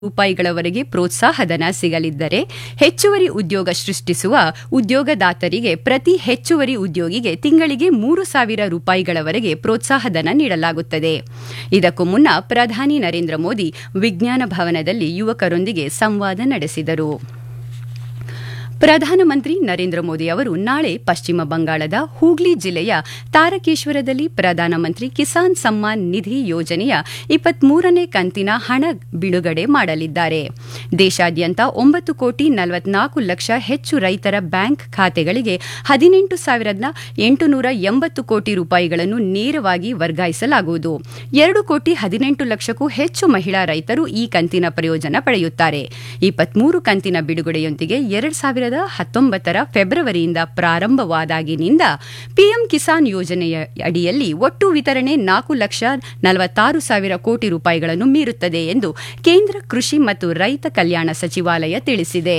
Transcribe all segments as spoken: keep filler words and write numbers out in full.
ರೂಪಾಯಿಗಳವರೆಗೆ ಪ್ರೋತ್ಸಾಹಧನ ಸಿಗಲಿದ್ದರೆ ಹೆಚ್ಚುವರಿ ಉದ್ಯೋಗ ಸೃಷ್ಟಿಸುವ ಉದ್ಯೋಗದಾತರಿಗೆ ಪ್ರತಿ ಹೆಚ್ಚುವರಿ ಉದ್ಯೋಗಿಗೆ ತಿಂಗಳಿಗೆ ಮೂರು ಸಾವಿರ ರೂಪಾಯಿಗಳವರೆಗೆ ಪ್ರೋತ್ಸಾಹಧನ ನೀಡಲಾಗುತ್ತದೆ. ಇದಕ್ಕೂ ಮುನ್ನ ಪ್ರಧಾನಿ ನರೇಂದ್ರ ಮೋದಿ ವಿಜ್ಞಾನ ಭವನದಲ್ಲಿ ಯುವಕರೊಂದಿಗೆ ಸಂವಾದ ನಡೆಸಿದರು. ಪ್ರಧಾನಮಂತ್ರಿ ನರೇಂದ್ರ ಮೋದಿ ಅವರು ನಾಳೆ ಪಶ್ಚಿಮ ಬಂಗಾಳದ ಹೂಗ್ಲಿ ಜಿಲ್ಲೆಯ ತಾರಕೇಶ್ವರದಲ್ಲಿ ಪ್ರಧಾನಮಂತ್ರಿ ಕಿಸಾನ್ ಸಮ್ಮಾನ್ ನಿಧಿ ಯೋಜನೆಯ ಇಪ್ಪತ್ಮೂರನೇ ಕಂತಿನ ಹಣ ಬಿಡುಗಡೆ ಮಾಡಲಿದ್ದಾರೆ. ದೇಶಾದ್ಯಂತ ಒಂಬತ್ತು ಕೋಟಿ ನಲವತ್ನಾಲ್ಕು ಲಕ್ಷ ಹೆಚ್ಚು ರೈತರ ಬ್ಯಾಂಕ್ ಖಾತೆಗಳಿಗೆ ಹದಿನೆಂಟು ಸಾವಿರದ ಎಂಟುನೂರ ಎಂಬತ್ತು ಕೋಟಿ ರೂಪಾಯಿಗಳನ್ನು ನೇರವಾಗಿ ವರ್ಗಾಯಿಸಲಾಗುವುದು. ಎರಡು ಕೋಟಿ ಹದಿನೆಂಟು ಲಕ್ಷಕ್ಕೂ ಹೆಚ್ಚು ಮಹಿಳಾ ರೈತರು ಈ ಕಂತಿನ ಪ್ರಯೋಜನ ಪಡೆಯುತ್ತಾರೆ. ಇಪ್ಪತ್ಮೂರು ಕಂತಿನ ಬಿಡುಗಡೆಯೊಂದಿಗೆ ಎರಡು ಸಾವಿರದ ಹತ್ತೊಂಬತ್ತರ ಫೆಬ್ರವರಿಯಿಂದ ಪ್ರಾರಂಭವಾದಾಗಿನಿಂದ ಪಿಎಂ ಕಿಸಾನ್ ಯೋಜನೆಯ ಅಡಿಯಲ್ಲಿ ಒಟ್ಟು ವಿತರಣೆ ನಾಲ್ಕು ಲಕ್ಷ ನಲವತ್ತಾರು ಸಾವಿರ ಕೋಟಿ ರೂಪಾಯಿಗಳನ್ನು ಮೀರುತ್ತದೆ ಎಂದು ಕೇಂದ್ರ ಕೃಷಿ ಮತ್ತು ರೈತ ಕಲ್ಯಾಣ ಸಚಿವಾಲಯ ತಿಳಿಸಿದೆ.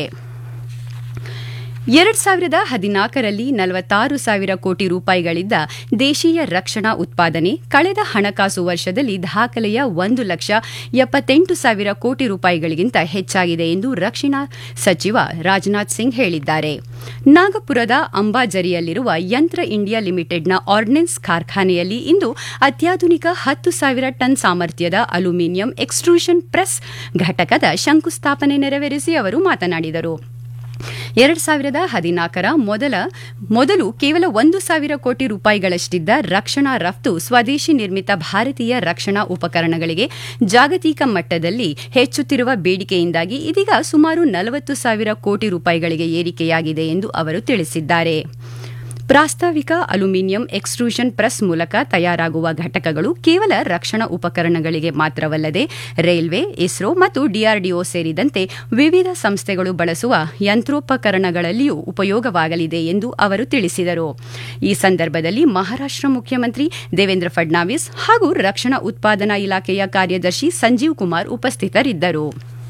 ಎರಡು ಸಾವಿರದ ಹದಿನಾಲ್ಕರಲ್ಲಿ ನಲವತ್ತಾರು ಸಾವಿರ ಕೋಟಿ ರೂಪಾಯಿಗಳಿದ್ದ ದೇಶೀಯ ರಕ್ಷಣಾ ಉತ್ಪಾದನೆ ಕಳೆದ ಹಣಕಾಸು ವರ್ಷದಲ್ಲಿ ದಾಖಲೆಯ ಒಂದು ಲಕ್ಷ ಎಪ್ಪತ್ತೆಂಟು ಸಾವಿರ ಕೋಟಿ ರೂಪಾಯಿಗಳಿಗಿಂತ ಹೆಚ್ಚಾಗಿದೆ ಎಂದು ರಕ್ಷಣಾ ಸಚಿವ ರಾಜನಾಥ್ ಸಿಂಗ್ ಹೇಳಿದ್ದಾರೆ. ನಾಗಪುರದ ಅಂಬಾಜರಿಯಲ್ಲಿರುವ ಯಂತ್ರ ಇಂಡಿಯಾ ಲಿಮಿಟೆಡ್ನ ಆರ್ಡಿನೆನ್ಸ್ ಕಾರ್ಖಾನೆಯಲ್ಲಿ ಇಂದು ಅತ್ಯಾಧುನಿಕ ಹತ್ತು ಸಾವಿರ ಟನ್ ಸಾಮರ್ಥ್ಯದ ಅಲ್ಯೂಮಿನಿಯಂ ಎಕ್ಸ್ಟ್ರೂಷನ್ ಪ್ರೆಸ್ ಘಟಕದ ಶಂಕುಸ್ಥಾಪನೆ ನೆರವೇರಿಸಿ ಅವರು ಮಾತನಾಡಿದರು. ಎರಡು ಸಾವಿರದ ಹದಿನಾಲ್ಕರ ಮೊದಲ ಮೊದಲು ಕೇವಲ ಒಂದು ಸಾವಿರ ಕೋಟಿ ರೂಪಾಯಿಗಳಷ್ಟಿದ್ದ ರಕ್ಷಣಾ ರಫ್ತು ಸ್ವದೇಶಿ ನಿರ್ಮಿತ ಭಾರತೀಯ ರಕ್ಷಣಾ ಉಪಕರಣಗಳಿಗೆ ಜಾಗತಿಕ ಮಟ್ಟದಲ್ಲಿ ಹೆಚ್ಚುತ್ತಿರುವ ಬೇಡಿಕೆಯಿಂದಾಗಿ ಇದೀಗ ಸುಮಾರು ನಲವತ್ತು ಸಾವಿರ ಕೋಟಿ ರೂಪಾಯಿಗಳಿಗೆ ಏರಿಕೆಯಾಗಿದೆ ಎಂದು ಅವರು ತಿಳಿಸಿದ್ದಾರೆ. ಪ್ರಾಸ್ತಾವಿಕ ಅಲ್ಯೂಮಿನಿಯಂ ಎಕ್ಸ್ಟ್ರೂಷನ್ ಪ್ರೆಸ್ ಮೂಲಕ ತಯಾರಾಗುವ ಘಟಕಗಳು ಕೇವಲ ರಕ್ಷಣಾ ಉಪಕರಣಗಳಿಗೆ ಮಾತ್ರವಲ್ಲದೆ ರೈಲ್ವೆ, ಇಸ್ರೋ ಮತ್ತು ಡಿಆರ್ಡಿಒ ಸೇರಿದಂತೆ ವಿವಿಧ ಸಂಸ್ಥೆಗಳು ಬಳಸುವ ಯಂತ್ರೋಪಕರಣಗಳಲ್ಲಿಯೂ ಉಪಯೋಗವಾಗಲಿದೆ ಎಂದು ಅವರು ತಿಳಿಸಿದರು. ಈ ಸಂದರ್ಭದಲ್ಲಿ ಮಹಾರಾಷ್ಟ್ರ ಮುಖ್ಯಮಂತ್ರಿ ದೇವೇಂದ್ರ ಫಡ್ನವೀಸ್ ಹಾಗೂ ರಕ್ಷಣಾ ಉತ್ಪಾದನಾ ಇಲಾಖೆಯ ಕಾರ್ಯದರ್ಶಿ ಸಂಜೀವ್ ಕುಮಾರ್ ಉಪಸ್ಥಿತರಿದ್ದರು.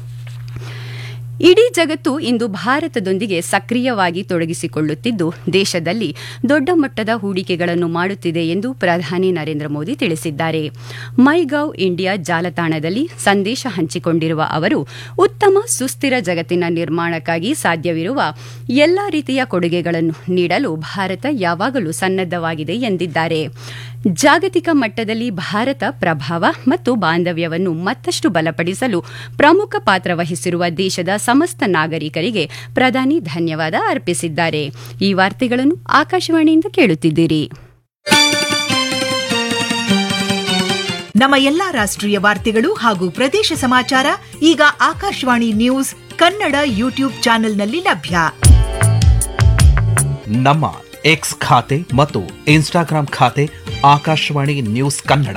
ಇಡೀ ಜಗತ್ತು ಇಂದು ಭಾರತದೊಂದಿಗೆ ಸಕ್ರಿಯವಾಗಿ ತೊಡಗಿಸಿಕೊಳ್ಳುತ್ತಿದ್ದು ದೇಶದಲ್ಲಿ ದೊಡ್ಡ ಮಟ್ಟದ ಹೂಡಿಕೆಗಳನ್ನು ಮಾಡುತ್ತಿದೆ ಎಂದು ಪ್ರಧಾನಿ ನರೇಂದ್ರ ಮೋದಿ ತಿಳಿಸಿದ್ದಾರೆ. ಮೈ ಗವ್ ಇಂಡಿಯಾ ಜಾಲತಾಣದಲ್ಲಿ ಸಂದೇಶ ಹಂಚಿಕೊಂಡಿರುವ ಅವರು ಉತ್ತಮ ಸುಸ್ಥಿರ ಜಗತ್ತಿನ ನಿರ್ಮಾಣಕ್ಕಾಗಿ ಸಾಧ್ಯವಿರುವ ಎಲ್ಲಾ ರೀತಿಯ ಕೊಡುಗೆಗಳನ್ನು ನೀಡಲು ಭಾರತ ಯಾವಾಗಲೂ ಸನ್ನದ್ದವಾಗಿದೆ ಎಂದಿದ್ದಾರೆ. ಜಾಗತಿಕ ಮಟ್ಟದಲ್ಲಿ ಭಾರತ ಪ್ರಭಾವ ಮತ್ತು ಬಾಂಧವ್ಯವನ್ನು ಮತ್ತಷ್ಟು ಬಲಪಡಿಸಲು ಪ್ರಮುಖ ಪಾತ್ರ ವಹಿಸಿರುವ ದೇಶದ ಸಮಸ್ತ ನಾಗರಿಕರಿಗೆ ಪ್ರಧಾನಿ ಧನ್ಯವಾದ ಅರ್ಪಿಸಿದ್ದಾರೆ. ಈ ವಾರ್ತೆಗಳನ್ನು ಆಕಾಶವಾಣಿಯಿಂದ ಕೇಳುತ್ತಿದ್ದೀರಿ. ನಮ್ಮ ಎಲ್ಲಾ ರಾಷ್ಟ್ರೀಯ ವಾರ್ತೆಗಳು ಹಾಗೂ ಪ್ರದೇಶ ಸಮಾಚಾರ ಈಗ ಆಕಾಶವಾಣಿ ನ್ಯೂಸ್ ಕನ್ನಡ ಯೂಟ್ಯೂಬ್ ಚಾನೆಲ್ನಲ್ಲಿ ಲಭ್ಯ. ನಮ್ಮ ಎಕ್ಸ್ ಖಾತೆ ಮತ್ತು ಇನ್ಸ್ಟಾಗ್ರಾಂ ಖಾತೆ ಆಕಾಶವಾಣಿ ನ್ಯೂಸ್ ಕನ್ನಡ.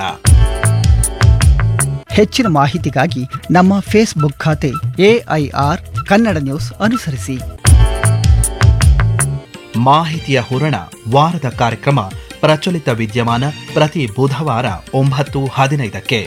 ಹೆಚ್ಚಿನ ಮಾಹಿತಿಗಾಗಿ ನಮ್ಮ ಫೇಸ್ಬುಕ್ ಖಾತೆ ಎಐಆರ್ ಕನ್ನಡ ನ್ಯೂಸ್ ಅನುಸರಿಸಿ. ಮಾಹಿತಿಯ ಹೂರಣ ವಾರದ ಕಾರ್ಯಕ್ರಮ ಪ್ರಚಲಿತ ವಿದ್ಯಮಾನ ಪ್ರತಿ ಬುಧವಾರ ಒಂಬತ್ತು ಹದಿನೈದಕ್ಕೆ.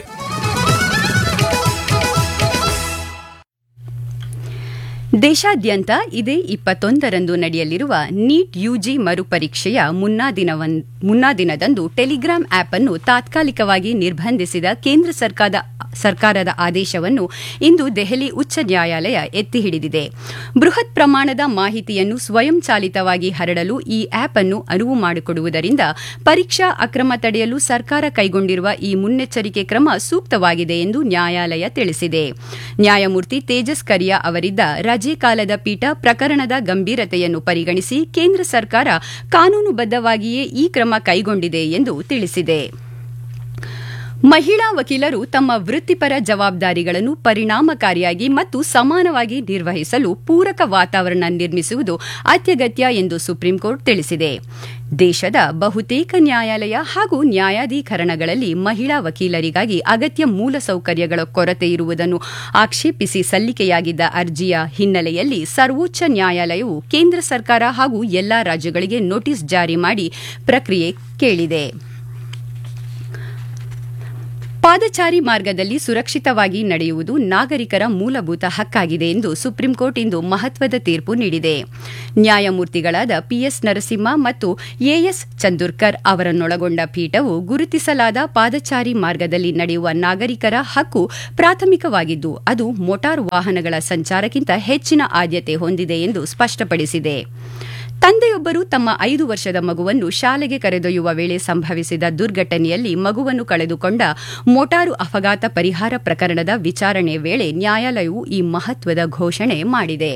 ದೇಶಾದ್ಯಂತ ಇದೇ ಇಪ್ಪತ್ತೊಂದರಂದು ನಡೆಯಲಿರುವ ನೀಟ್ ಯುಜಿ ಮರುಪರೀಕ್ಷೆಯ ಮುನ್ನಾ ಮುನ್ನಾ ದಿನದಂದು ಟೆಲಿಗ್ರಾಂ ಆಪ್ ಅನ್ನು ತಾತ್ಕಾಲಿಕವಾಗಿ ನಿರ್ಬಂಧಿಸಿದ ಕೇಂದ್ರ ಸರ್ಕಾರದ ಸರ್ಕಾರದ ಆದೇಶವನ್ನು ಇಂದು ದೆಹಲಿ ಉಚ್ಚ ನ್ಯಾಯಾಲಯ ಎತ್ತಿ ಹಿಡಿದಿದೆ. ಬೃಹತ್ ಪ್ರಮಾಣದ ಮಾಹಿತಿಯನ್ನು ಸ್ವಯಂಚಾಲಿತವಾಗಿ ಹರಡಲು ಈ ಆಪ್ ಅನ್ನು ಅನುವು ಮಾಡಿಕೊಡುವುದರಿಂದ ಪರೀಕ್ಷಾ ಅಕ್ರಮ ತಡೆಯಲು ಸರ್ಕಾರ ಕೈಗೊಂಡಿರುವ ಈ ಮುನ್ನೆಚ್ಚರಿಕೆ ಕ್ರಮ ಸೂಕ್ತವಾಗಿದೆ ಎಂದು ನ್ಯಾಯಾಲಯ ತಿಳಿಸಿದೆ. ನ್ಯಾಯಮೂರ್ತಿ ತೇಜಸ್ ಕರಿಯಾ ಅವರಿದ್ದ ರಜೆ ಕಾಲದ ಪೀಠ ಪ್ರಕರಣದ ಗಂಭೀರತೆಯನ್ನು ಪರಿಗಣಿಸಿ ಕೇಂದ್ರ ಸರ್ಕಾರ ಕಾನೂನುಬದ್ಧವಾಗಿಯೇ ಈ ಕ್ರಮ ಕೈಗೊಂಡಿದೆ ಎಂದು ತಿಳಿಸಿದೆ. ಮಹಿಳಾ ವಕೀಲರು ತಮ್ಮ ವೃತ್ತಿಪರ ಜವಾಬ್ದಾರಿಗಳನ್ನು ಪರಿಣಾಮಕಾರಿಯಾಗಿ ಮತ್ತು ಸಮಾನವಾಗಿ ನಿರ್ವಹಿಸಲು ಪೂರಕ ವಾತಾವರಣ ನಿರ್ಮಿಸುವುದು ಅತ್ಯಗತ್ಯ ಎಂದು ಸುಪ್ರೀಂಕೋರ್ಟ್ ತಿಳಿಸಿದೆ. ದೇಶದ ಬಹುತೇಕ ನ್ಯಾಯಾಲಯ ಹಾಗೂ ನ್ಯಾಯಾಧೀಕರಣಗಳಲ್ಲಿ ಮಹಿಳಾ ವಕೀಲರಿಗಾಗಿ ಅಗತ್ಯ ಮೂಲಸೌಕರ್ಯಗಳ ಕೊರತೆ ಇರುವುದನ್ನು ಆಕ್ಷೇಪಿಸಿ ಸಲ್ಲಿಕೆಯಾಗಿದ್ದ ಅರ್ಜಿಯ ಹಿನ್ನೆಲೆಯಲ್ಲಿ ಸರ್ವೋಚ್ಚ ನ್ಯಾಯಾಲಯವು ಕೇಂದ್ರ ಸರ್ಕಾರ ಹಾಗೂ ಎಲ್ಲಾ ರಾಜ್ಯಗಳಿಗೆ ನೋಟಿಸ್ ಜಾರಿ ಮಾಡಿ ಪ್ರಕ್ರಿಯೆ ಕೇಳಿದೆ. ಪಾದಚಾರಿ ಮಾರ್ಗದಲ್ಲಿ ಸುರಕ್ಷಿತವಾಗಿ ನಡೆಯುವುದು ನಾಗರಿಕರ ಮೂಲಭೂತ ಹಕ್ಕಾಗಿದೆ ಎಂದು ಸುಪ್ರೀಂಕೋರ್ಟ್ ಇಂದು ಮಹತ್ವದ ತೀರ್ಪು ನೀಡಿದೆ. ನ್ಯಾಯಮೂರ್ತಿಗಳಾದ ಪಿಎಸ್ ನರಸಿಂಹ ಮತ್ತು ಎಎಸ್ ಚಂದೂರ್ಕರ್ ಅವರನ್ನೊಳಗೊಂಡ ಪೀಠವು ಗುರುತಿಸಲಾದ ಪಾದಚಾರಿ ಮಾರ್ಗದಲ್ಲಿ ನಡೆಯುವ ನಾಗರಿಕರ ಹಕ್ಕು ಪ್ರಾಥಮಿಕವಾಗಿದ್ದು ಅದು ಮೋಟಾರು ವಾಹನಗಳ ಸಂಚಾರಕ್ಕಿಂತ ಹೆಚ್ಚಿನ ಆದ್ಯತೆ ಹೊಂದಿದೆ ಎಂದು ಸ್ಪಷ್ಟಪಡಿಸಿದೆ. ತಂದೆಯೊಬ್ಬರು ತಮ್ಮ ಐದು ವರ್ಷದ ಮಗುವನ್ನು ಶಾಲೆಗೆ ಕರೆದೊಯ್ಯುವ ವೇಳೆ ಸಂಭವಿಸಿದ ದುರ್ಘಟನೆಯಲ್ಲಿ ಮಗುವನ್ನು ಕಳೆದುಕೊಂಡ ಮೋಟಾರು ಅಪಘಾತ ಪರಿಹಾರ ಪ್ರಕರಣದ ವಿಚಾರಣೆ ವೇಳೆ ನ್ಯಾಯಾಲಯವು ಈ ಮಹತ್ವದ ಘೋಷಣೆ ಮಾಡಿದೆ.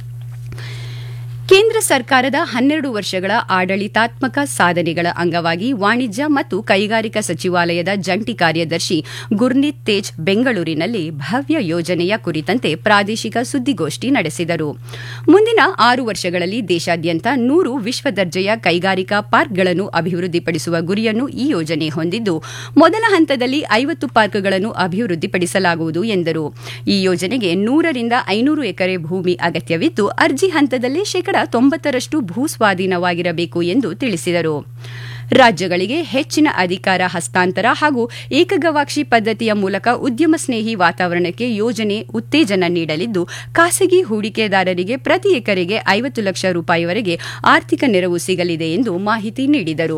ಕೇಂದ್ರ ಸರ್ಕಾರದ ಹನ್ನೆರಡು ವರ್ಷಗಳ ಆಡಳಿತಾತ್ಮಕ ಸಾಧನೆಗಳ ಅಂಗವಾಗಿ ವಾಣಿಜ್ಯ ಮತ್ತು ಕೈಗಾರಿಕಾ ಸಚಿವಾಲಯದ ಜಂಟಿ ಕಾರ್ಯದರ್ಶಿ ಗುರ್ನೀತ್ ತೇಜ್ ಬೆಂಗಳೂರಿನಲ್ಲಿ ಭವ್ಯ ಯೋಜನೆಯ ಕುರಿತಂತೆ ಪ್ರಾದೇಶಿಕ ಸುದ್ದಿಗೋಷ್ಠಿ ನಡೆಸಿದರು. ಮುಂದಿನ ಆರು ವರ್ಷಗಳಲ್ಲಿ ದೇಶಾದ್ಯಂತ ನೂರು ವಿಶ್ವದರ್ಜೆಯ ಕೈಗಾರಿಕಾ ಪಾರ್ಕ್ಗಳನ್ನು ಅಭಿವೃದ್ಧಿಪಡಿಸುವ ಗುರಿಯನ್ನು ಈ ಯೋಜನೆ ಹೊಂದಿದ್ದು ಮೊದಲ ಹಂತದಲ್ಲಿ ಐವತ್ತು ಪಾರ್ಕ್ಗಳನ್ನು ಅಭಿವೃದ್ಧಿಪಡಿಸಲಾಗುವುದು ಎಂದರು. ಈ ಯೋಜನೆಗೆ ನೂರರಿಂದ ಐನೂರು ಎಕರೆ ಭೂಮಿ ಅಗತ್ಯವಿದ್ದು ಅರ್ಜಿ ಹಂತದಲ್ಲಿ ಶೇಕಡ ತೊಂಬತ್ತರಷ್ಟು ಭೂ ಸ್ವಾಧೀನವಾಗಿರಬೇಕು ಎಂದು ತಿಳಿಸಿದರು. ರಾಜ್ಯಗಳಿಗೆ ಹೆಚ್ಚಿನ ಅಧಿಕಾರ ಹಸ್ತಾಂತರ ಹಾಗೂ ಏಕಗವಾಕ್ಷಿ ಪದ್ಧತಿಯ ಮೂಲಕ ಉದ್ಯಮ ಸ್ನೇಹಿ ವಾತಾವರಣಕ್ಕೆ ಯೋಜನೆ ಉತ್ತೇಜನ ನೀಡಲಿದ್ದು ಖಾಸಗಿ ಹೂಡಿಕೆದಾರರಿಗೆ ಪ್ರತಿ ಎಕರೆಗೆ ಐವತ್ತು ಲಕ್ಷ ರೂಪಾಯಿವರೆಗೆ ಆರ್ಥಿಕ ನೆರವು ಸಿಗಲಿದೆ ಎಂದು ಮಾಹಿತಿ ನೀಡಿದರು.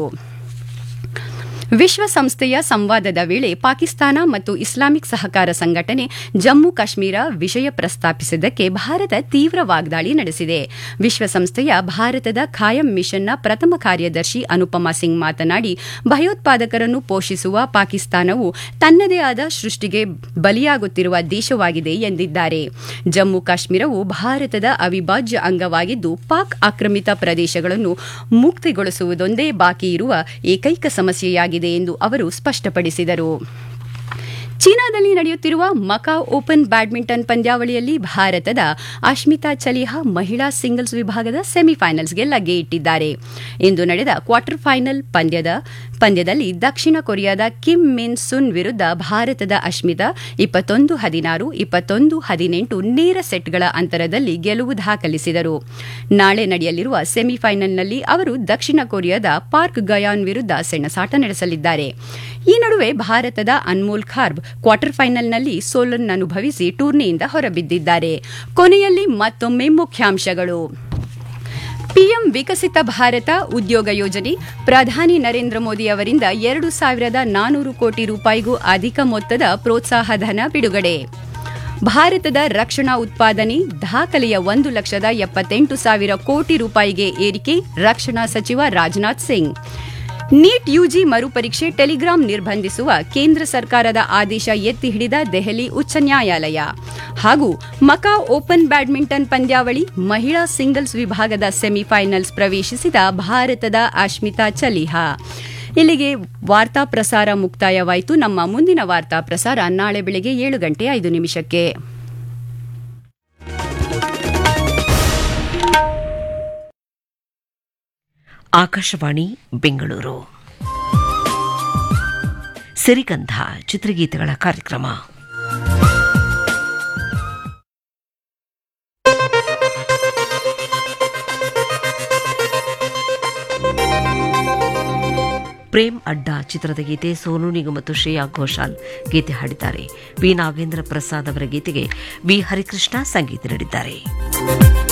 ವಿಶ್ವಸಂಸ್ಥೆಯ ಸಂವಾದದ ವೇಳೆ ಪಾಕಿಸ್ತಾನ ಮತ್ತು ಇಸ್ಲಾಮಿಕ್ ಸಹಕಾರ ಸಂಘಟನೆ ಜಮ್ಮು ಕಾಶ್ಮೀರ ವಿಷಯ ಪ್ರಸ್ತಾಪಿಸಿದ್ದಕ್ಕೆ ಭಾರತ ತೀವ್ರ ವಾಗ್ದಾಳಿ ನಡೆಸಿದೆ. ವಿಶ್ವಸಂಸ್ಥೆಯ ಭಾರತದ ಖಾಯಂ ಮಿಷನ್ನ ಪ್ರಥಮ ಕಾರ್ಯದರ್ಶಿ ಅನುಪಮಾ ಸಿಂಗ್ ಮಾತನಾಡಿ, ಭಯೋತ್ಪಾದಕರನ್ನು ಪೋಷಿಸುವ ಪಾಕಿಸ್ತಾನವು ತನ್ನದೇ ಆದ ಸೃಷ್ಟಿಗೆ ಬಲಿಯಾಗುತ್ತಿರುವ ದೇಶವಾಗಿದೆ ಎಂದಿದ್ದಾರೆ. ಜಮ್ಮು ಕಾಶ್ಮೀರವು ಭಾರತದ ಅವಿಭಾಜ್ಯ ಅಂಗವಾಗಿದ್ದು ಪಾಕ್ ಆಕ್ರಮಿತ ಪ್ರದೇಶಗಳನ್ನು ಮುಕ್ತಿಗೊಳಿಸುವುದೊಂದೇ ಬಾಕಿ ಇರುವ ಏಕೈಕ ಸಮಸ್ಯೆಯಾಗಿದೆ ಎಂದು ಅವರು ಸ್ಪಷ್ಟಪಡಿಸಿದರು. ಚೀನಾದಲ್ಲಿ ನಡೆಯುತ್ತಿರುವ ಮಕಾವ್ ಓಪನ್ ಬ್ಯಾಡ್ಮಿಂಟನ್ ಪಂದ್ಯಾವಳಿಯಲ್ಲಿ ಭಾರತದ ಅಶ್ಮಿತಾ ಚಲಿಹಾ ಮಹಿಳಾ ಸಿಂಗಲ್ಸ್ ವಿಭಾಗದ ಸೆಮಿಫೈನಲ್ಸ್ಗೆ ಲಗ್ಗೆ ಇಟ್ಟಿದ್ದಾರೆ. ಇಂದು ನಡೆದ ಕ್ವಾರ್ಟರ್ ಫೈನಲ್ ಪಂದ್ಯದ ಪಂದ್ಯದಲ್ಲಿ ದಕ್ಷಿಣ ಕೊರಿಯಾದ ಕಿಮ್ ಮಿನ್ ಸುನ್ ವಿರುದ್ಧ ಭಾರತದ ಅಶ್ಮಿತಾ ಇಪ್ಪತ್ತೊಂದು ಹದಿನಾರು ಇಪ್ಪತ್ತೊಂದು ಹದಿನೆಂಟು ನೇರ ಸೆಟ್ಗಳ ಅಂತರದಲ್ಲಿ ಗೆಲುವು ದಾಖಲಿಸಿದರು. ನಾಳೆ ನಡೆಯಲಿರುವ ಸೆಮಿಫೈನಲ್ನಲ್ಲಿ ಅವರು ದಕ್ಷಿಣ ಕೊರಿಯಾದ ಪಾರ್ಕ್ ಗಯಾನ್ ವಿರುದ್ಧ ಸೆಣಸಾಟ ನಡೆಸಲಿದ್ದಾರೆ. ಈ ನಡುವೆ ಭಾರತದ ಅನ್ಮೋಲ್ ಖಾರ್ಬ್ ಕ್ವಾರ್ಟರ್ ಫೈನಲ್ನಲ್ಲಿ ಸೋಲನ್ನನುಭವಿಸಿ ಟೂರ್ನಿಯಿಂದ ಹೊರಬಿದ್ದಿದ್ದಾರೆ. ಕೊನೆಯಲ್ಲಿ ಮತ್ತೊಮ್ಮೆ ಮುಖ್ಯಾಂಶಗಳು. ಪಿಎಂ ವಿಕಸಿತ ಭಾರತ ಉದ್ಯೋಗ ಯೋಜನೆ ಪ್ರಧಾನಿ ನರೇಂದ್ರ ಮೋದಿ ಅವರಿಂದ ಎರಡು ಸಾವಿರದ ನಾನೂರು ಕೋಟಿ ರೂಪಾಯಿಗೂ ಅಧಿಕ ಮೊತ್ತದ ಪ್ರೋತ್ಸಾಹ ಧನ ಬಿಡುಗಡೆ. ಭಾರತದ ರಕ್ಷಣಾ ಉತ್ಪಾದನೆ ದಾಖಲೆಯ ಒಂದು ಲಕ್ಷದ ಎಪ್ಪತ್ತೆಂಟು ಸಾವಿರ ಕೋಟಿ ರೂಪಾಯಿಗೆ ಏರಿಕೆ, ರಕ್ಷಣಾ ಸಚಿವ Rajnath Singh. NEET UG ಮರುಪರೀಕ್ಷೆ telegram ನಿರ್ಬಂಧಿಸುವ ಕೇಂದ್ರ ಸರ್ಕಾರದ ಆದೇಶ ಎತ್ತಿ ಹಿಡಿದ ದೆಹಲಿ ಉಚ್ಚ ನ್ಯಾಯಾಲಯ. ಹಾಗೂ ಮಕಾವ್ ಓಪನ್ ಬ್ಯಾಡ್ಮಿಂಟನ್ ಪಂದ್ಯಾವಳಿ ಮಹಿಳಾ ಸಿಂಗಲ್ಸ್ ವಿಭಾಗದ ಸೆಮಿಫೈನಲ್ಸ್ ಪ್ರವೇಶಿಸಿದ ಭಾರತದ ಅಶ್ಮಿತಾ ಚಲಿಹಾ. ಇಲ್ಲಿಗೆ ವಾರ್ತಾ ಪ್ರಸಾರ ಮುಕ್ತಾಯವಾಯಿತು. ನಮ್ಮ ಮುಂದಿನ ವಾರ್ತಾ ಪ್ರಸಾರ ನಾಳೆ ಬೆಳಗ್ಗೆ ಏಳು ಗಂಟೆ ಐದು ನಿಮಿಷಕ್ಕೆ. ಆಕಾಶವಾಣಿ ಬೆಂಗಳೂರು. ಸಿರಿಗಂಧ ಚಿತ್ರಗೀತೆಗಳ ಕಾರ್ಯಕ್ರಮ. ಪ್ರೇಮ್ ಅಡ್ಡಾ ಚಿತ್ರದ ಗೀತೆ ಸೋನು ನಿಗಮ್ ಮತ್ತು ಶ್ರೇಯಾ ಘೋಷಾಲ್ ಗೀತೆ ಹಾಡಿದ್ದಾರೆ. ವಿ ನಾಗೇಂದ್ರ ಪ್ರಸಾದ್ ಅವರ ಗೀತೆಗೆ ವಿ ಹರಿಕೃಷ್ಣ ಸಂಗೀತ ನೀಡಿದ್ದಾರೆ.